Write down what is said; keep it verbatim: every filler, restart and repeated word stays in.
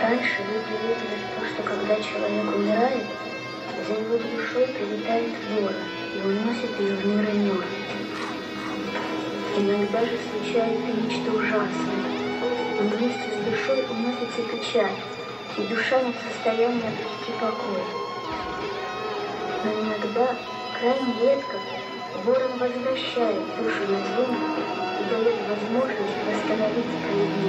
Раньше люди верили в то, что когда человек умирает, за его душой прилетает вора и уносит ее в мир мертвых. Иногда же случается нечто ужасное. Но вместе с душой уносится печаль, и душа не в состоянии обрести покой. Но иногда, крайне редко, ворон возвращает душу на землю и дает возможность восстановить справедливость.